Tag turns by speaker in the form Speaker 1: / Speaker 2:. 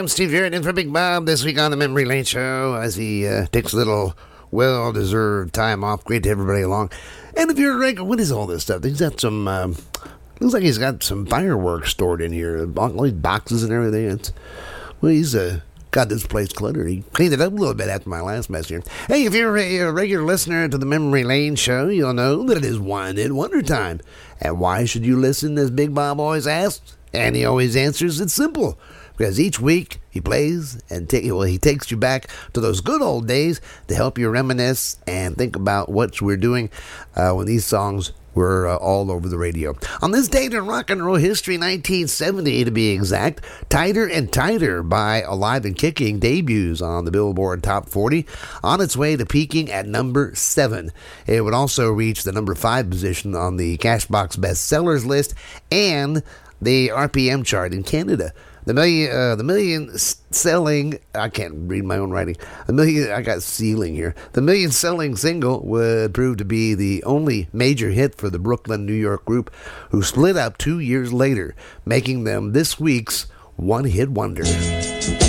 Speaker 1: I'm Steve Jarrett in for Big Bob this week on the Memory Lane Show as he takes a little well-deserved time off. Great to have everybody along. And if you're a regular, what is all this stuff? He's got some, looks like he's got some fireworks stored in here, all these boxes and everything. He's got this place cluttered. He cleaned it up a little bit after my last mess here. Hey, if you're a regular listener to the Memory Lane Show, you'll know that it is One Hit Wonder time. And why should you listen, as Big Bob always asks? And he always answers, it's simple. Because each week he plays and he takes you back to those good old days to help you reminisce and think about what we're doing when these songs were all over the radio. On this date in rock and roll history, 1970 to be exact, Tighter and Tighter by Alive and Kicking debuts on the Billboard Top 40, on its way to peaking at number 7. It would also reach the number 5 position on the Cashbox Bestsellers list and the RPM chart in Canada. The million selling, I can't read my own writing. I got ceiling here. The million selling single would prove to be the only major hit for the Brooklyn, New York group, who split up 2 years later, making them this week's one-hit wonder.